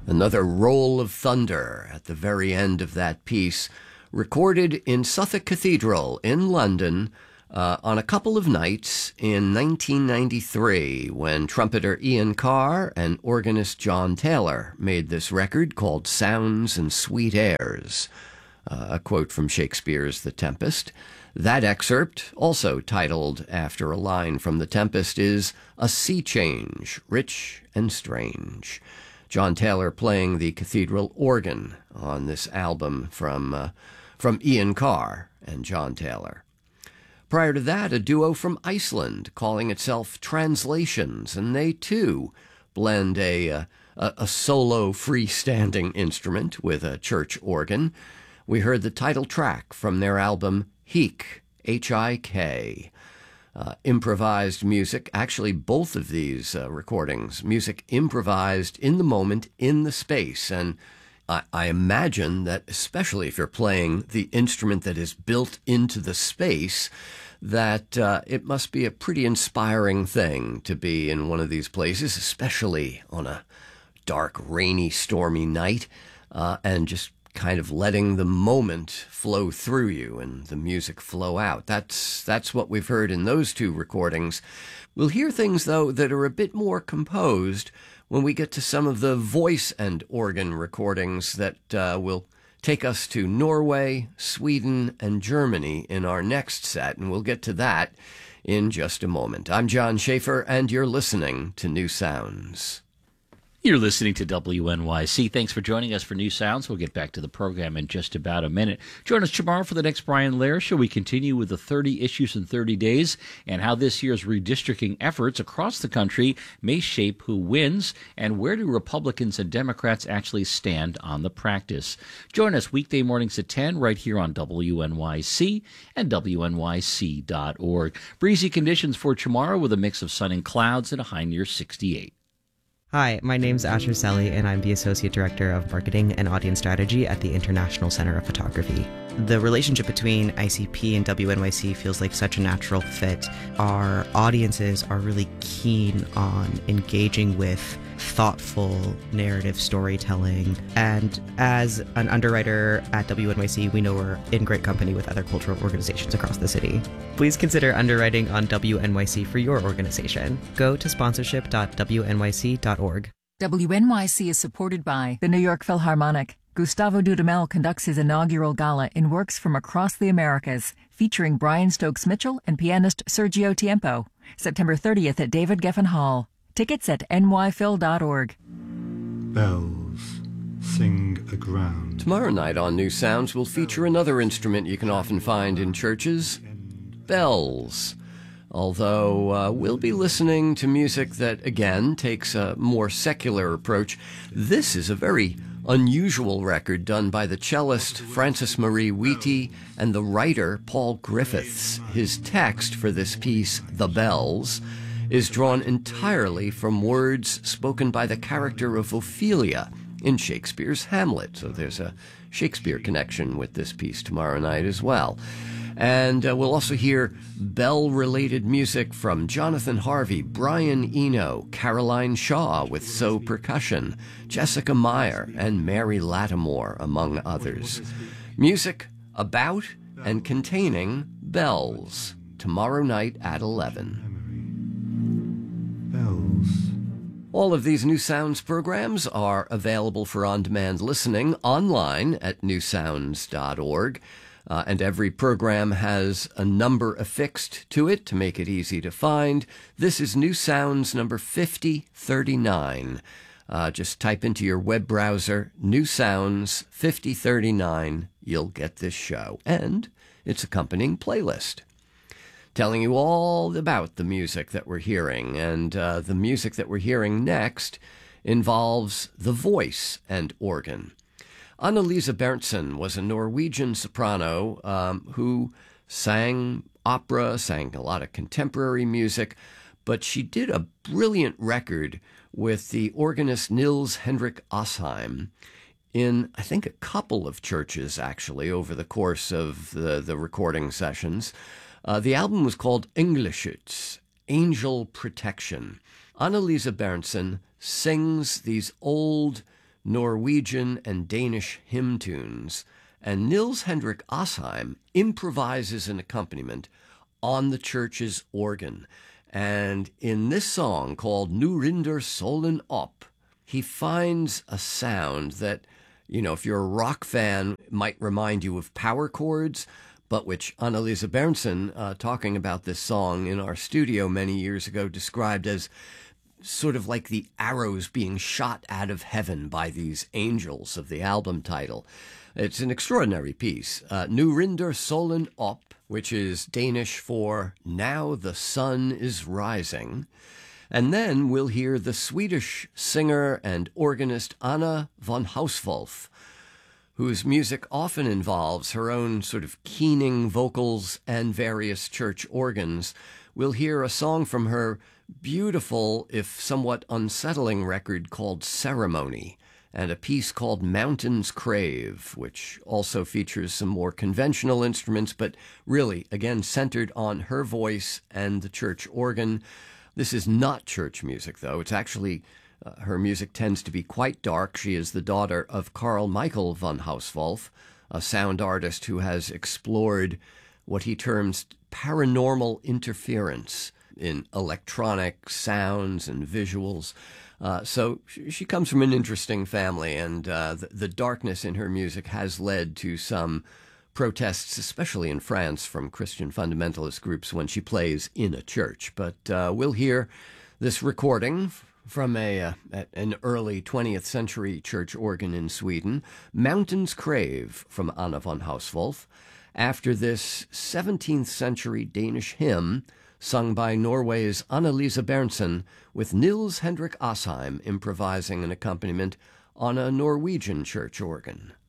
Another roll of thunder at the very end of that piece, recorded in Suffolk Cathedral in London on a couple of nights in 1993 when trumpeter Ian Carr and organist John Taylor made this record called Sounds and Sweet Airs, a quote from Shakespeare's The Tempest. That excerpt, also titled after a line from The Tempest, is A Sea Change, Rich and Strange. John Taylor playing the cathedral organ on this album from Ian Carr and John Taylor. Prior to that, a duo from Iceland calling itself Translations, and they too blend a solo freestanding instrument with a church organ. We heard the title track from their album Hik, H-I-K. Improvised music, actually both of these recordings, music improvised in the moment, in the space, and I imagine that especially if you're playing the instrument that is built into the space, that it must be a pretty inspiring thing to be in one of these places, especially on a dark, rainy, stormy night, and just kind of letting the moment flow through you and the music flow out. That's what we've heard in those two recordings. We'll hear things, though, that are a bit more composed when we get to some of the voice and organ recordings that will take us to Norway, Sweden, and Germany in our next set, and we'll get to that in just a moment. I'm John Schaefer, and you're listening to New Sounds. You're listening to WNYC. Thanks for joining us for New Sounds. We'll get back to the program in just about a minute. Join us tomorrow for the next Brian Lehrer Show. We continue with the 30 issues in 30 days and how this year's redistricting efforts across the country may shape who wins and where do Republicans and Democrats actually stand on the practice. Join us weekday mornings at 10 right here on WNYC and WNYC.org. Breezy conditions for tomorrow with a mix of sun and clouds and a high near 68. Hi, my name's Asher Selly, and I'm the Associate Director of Marketing and Audience Strategy at the International Center of Photography. The relationship between ICP and WNYC feels like such a natural fit. Our audiences are really keen on engaging with thoughtful narrative storytelling, and as an underwriter at WNYC, we know we're in great company with other cultural organizations across the city. Please consider underwriting on WNYC for your organization. Go to sponsorship.wnyc.org. WNYC is supported by the New York Philharmonic. Gustavo Dudamel conducts his inaugural gala in works from across the Americas, featuring Brian Stokes Mitchell and pianist Sergio Tiempo. September 30th at David Geffen Hall. Tickets at nyphil.org. Bells sing aground. Tomorrow night on New Sounds, we'll feature another instrument you can often find in churches, bells. Although we'll be listening to music that, again, takes a more secular approach. This is a very unusual record done by the cellist Francis Marie Wheaty and the writer Paul Griffiths. His text for this piece, The Bells, is drawn entirely from words spoken by the character of Ophelia in Shakespeare's Hamlet. So there's a Shakespeare connection with this piece tomorrow night as well. And we'll also hear bell-related music from Jonathan Harvey, Brian Eno, Caroline Shaw with So Percussion, Jessica Meyer, and Mary Lattimore, among others. Music about and containing bells, tomorrow night at 11. Bells. All of these New Sounds programs are available for on-demand listening online at newsounds.org. And every program has a number affixed to it to make it easy to find. This is New Sounds number 5039. Just type into your web browser, New Sounds 5039. You'll get this show and its accompanying playlist, telling you all about the music that we're hearing. And the music that we're hearing next involves the voice and organ. Annelise Berntsen was a Norwegian soprano who sang opera, sang a lot of contemporary music, but she did a brilliant record with the organist Nils Henrik Asheim in, I think, a couple of churches, actually, over the course of the recording sessions. The album was called Engleschütz, Angel Protection. Annelise Berntsen sings these old Norwegian and Danish hymn tunes, and Nils Henrik Asheim improvises an accompaniment on the church's organ. And in this song called Nu rinder solen op, he finds a sound that, if you're a rock fan, might remind you of power chords, but which Annalisa Berntsen, talking about this song in our studio many years ago, described as sort of like the arrows being shot out of heaven by these angels of the album title. It's an extraordinary piece. Nu rinder solen op, which is Danish for Now the Sun is Rising. And then we'll hear the Swedish singer and organist Anna von Hauswolf, whose music often involves her own sort of keening vocals and various church organs. We'll hear a song from her beautiful, if somewhat unsettling, record called Ceremony, and a piece called Mountains Crave, which also features some more conventional instruments, but really, again, centered on her voice and the church organ. This is not church music, though. It's actually, her music tends to be quite dark. She is the daughter of Carl Michael von Hauswolf, a sound artist who has explored what he terms paranormal interference in electronic sounds and visuals. So she comes from an interesting family, and the darkness in her music has led to some protests, especially in France, from Christian fundamentalist groups when she plays in a church. But we'll hear this recording from an early 20th century church organ in Sweden, Mountains Crave, from Anna von Hauswolf. After this 17th century Danish hymn, sung by Norway's Annalisa Berntsen, with Nils Henrik Asheim improvising an accompaniment on a Norwegian church organ.